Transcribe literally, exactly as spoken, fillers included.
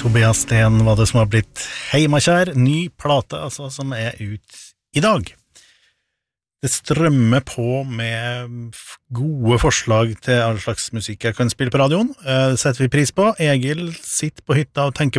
Tobias Sten var det som har blitt heimakjær, ny plate altså, som er ut i dag. Det strømmer på med gode forslag til alle slags musikk jeg kan spille på radioen. Det setter vi pris på. Egil sitter på hytta og tenker